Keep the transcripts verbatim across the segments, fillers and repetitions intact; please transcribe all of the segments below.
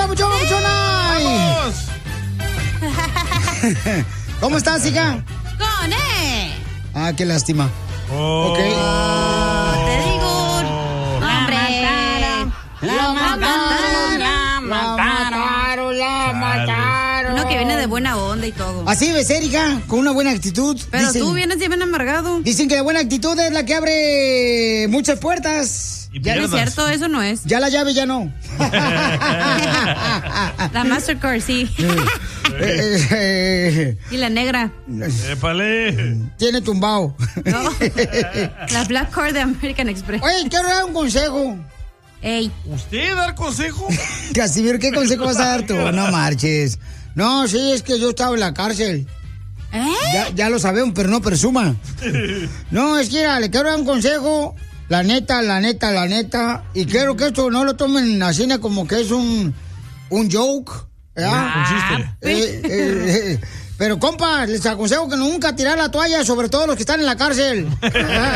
papuchón, papuchona! ¿Cómo estás, hija? ¡Con E! Ah, qué lástima. Oh. Ok. Oh, te digo, hombre. La mataron, la mataron, la mataron. Uno que viene de buena onda y todo. Así debe ser, hija, con una buena actitud. Pero dicen, tú vienes bien amargado. Dicen que la buena actitud es la que abre muchas puertas. Ya no es cierto, eso no es. Ya la llave ya no. La Mastercard, sí. Eh, eh, Y la negra. ¡Épale! Tiene tumbao. No. La Black Card de American Express. Oye, quiero dar un consejo. Ey. ¿Usted dar consejo? Casimiro, ¿qué consejo vas a dar tú? No marches. No, sí, es que yo estaba en la cárcel. ¿Eh? Ya, ya lo sabemos, pero no presuma. No, es que mira, le quiero dar un consejo. La neta, la neta, la neta. Y quiero que esto no lo tomen así como que es un, un joke. ¿Verdad? Un chiste. Eh, eh, eh, pero, compa, les aconsejo que nunca tirar la toalla, sobre todo los que están en la cárcel. ¿Te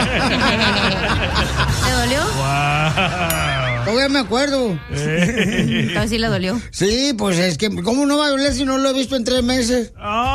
dolió? Wow. Todavía me acuerdo. Todavía sí le dolió. Sí, pues es que, ¿cómo no va a doler si no lo he visto en tres meses?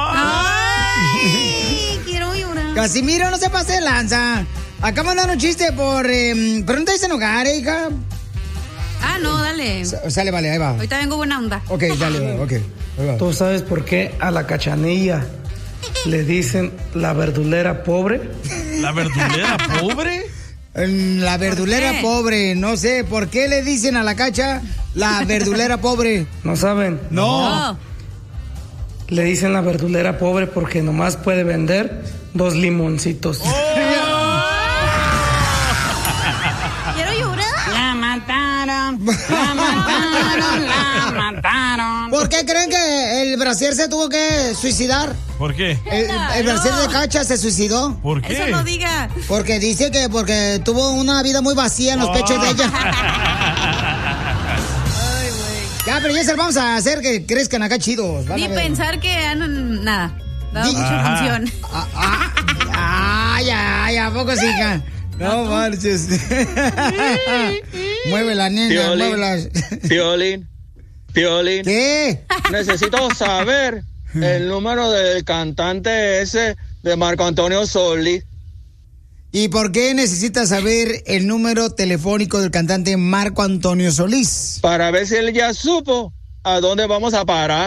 ¡Ay! Quiero llorar. Casimiro, no se pase de lanza. Acá mandaron un chiste por... Eh, pero no te dicen hogar, eh, hija. Ah, no, dale. S- sale, vale, ahí va. Ahorita vengo buena onda. Ok, dale, ok. Ahí va. ¿Tú sabes por qué a la Cachanilla le dicen la verdulera pobre? ¿La verdulera pobre? La verdulera qué? pobre, no sé, ¿por qué le dicen a la Cacha la verdulera pobre? ¿No saben? No. No. Le dicen la verdulera pobre porque nomás puede vender dos limoncitos. Quiero llorar. La mataron, la mataron, la mataron. ¿Por qué creen que el brasier se tuvo que suicidar? ¿Por qué? El, el brasier no. de Cacha se suicidó. ¿Por qué? Eso no diga. Porque dice que porque tuvo una vida muy vacía en los Oh. pechos de ella. Ya, pero ya se lo vamos a hacer que crezcan acá chidos. Van Ni a ver. pensar que han nada. Dado Di- mucha Ajá. función. Ah, ah, ay, ay, ¿a poco sí, hija? No marches. Mueve la nena, Piolín. mueve las... Piolín, Piolín, ¿Qué? necesito saber el número del cantante ese de Marco Antonio Solís. ¿Y por qué necesitas saber el número telefónico del cantante Marco Antonio Solís? Para ver si él ya supo a dónde vamos a parar.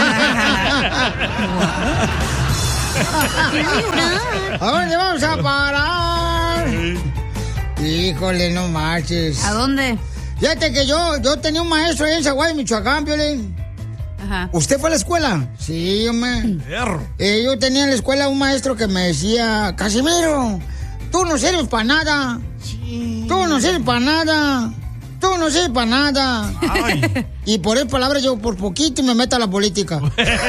¿A dónde vamos a parar? Híjole, no marches. ¿A dónde? Fíjate que yo, yo tenía un maestro ahí en Zaguay, Michoacán, Piolín. Ajá. ¿Usted fue a la escuela? Sí, hombre. Perro. Eh, yo tenía en la escuela un maestro que me decía, Casimiro, tú no sirves para nada. Tú no sirves para nada. Tú no sirves para nada. Ay. Y por esas palabras yo por poquito me meto a la política.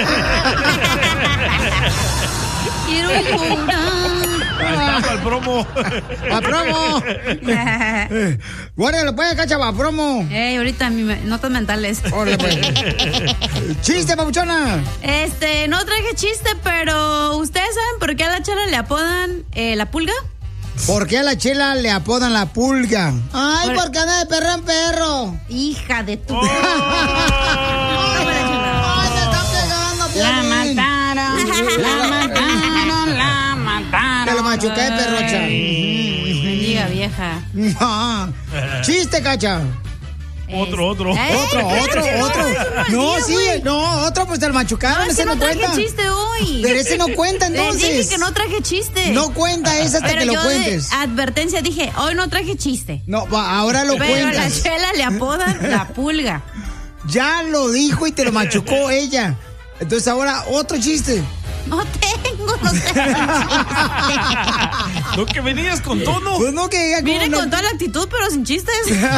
Quiero llorar. Ahí está para el promo. ¡A promo! Guárdalo, pues, cacha, va, promo. Ey, ahorita mi me- notas mentales. Órale, pues. ¡Chiste, papuchona! Este, no traje chiste, pero ¿ustedes saben por qué a la chela le apodan eh, la pulga? ¿Por qué a la chela le apodan la pulga? Ay, Por- porque anda de perro en perro. Hija de tu... Oh. ¡Ay, te está pegando, La Piolín! mataron, la mataron, la mataron. Te lo machuqué, perrocha. Bendiga vieja. No. ¡Chiste, cacha! Otro, otro. Ey, Otro, otro, espérate, otro. no, es un mal No, día, sí, güey. no, otro pues te lo machucaron, No, es ese que no no traje cuenta. chiste hoy. Pero ese no cuenta Les entonces. dije que no traje chiste. No cuenta ese hasta Pero que lo yo cuentes. de advertencia dije, hoy no traje chiste. No, va, ahora lo Pero a la cuentas. chela le apodan la pulga. Ya lo dijo y te lo machucó ella. Entonces ahora otro chiste. No tengo, no tengo ¿No que venías con tono? Pues no que diga Viene cómo con no- toda la actitud, pero sin chistes.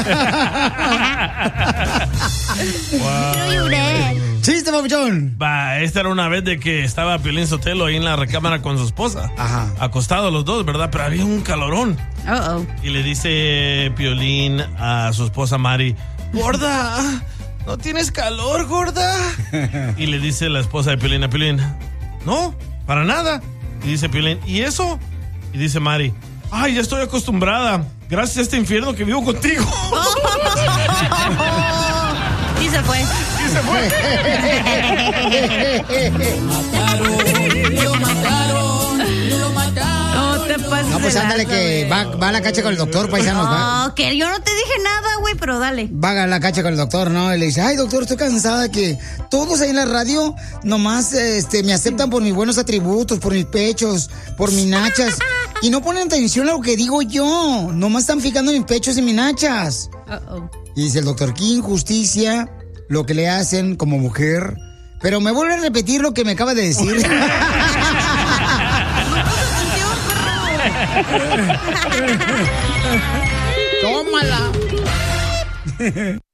Quiero llorar. Chiste, papuchón. Va, esta era una vez de que estaba Piolín Sotelo ahí en la recámara con su esposa. Ajá. Acostados los dos, ¿verdad? Pero había un calorón. Uh oh. Y le dice Piolín a su esposa Mari, gorda, ¿no tienes calor, gorda? Y le dice la esposa de Piolín a Piolín, no, para nada. Y dice Piolín, ¿y eso? Y dice Mari, ay, ya estoy acostumbrada, gracias a este infierno que vivo contigo. Y se fue. Y se fue. Lo mataron, lo mataron. No te pases. No, pues de ándale lanza, que güey. va, va a la cacha con el doctor, paisanos. Va, No, que yo no te dije nada, güey, pero dale. va a la cacha con el doctor, ¿no? Y le dice, ay, doctor, estoy cansada que todos ahí en la radio nomás este, me aceptan por mis buenos atributos, por mis pechos, por mis nachas. Y no ponen atención a lo que digo yo. Nomás están fijando en mis pechos y mis nachas. Uh-oh. Y dice el doctor, qué injusticia lo que le hacen como mujer. Pero me vuelve a repetir lo que me acaba de decir. Tómala.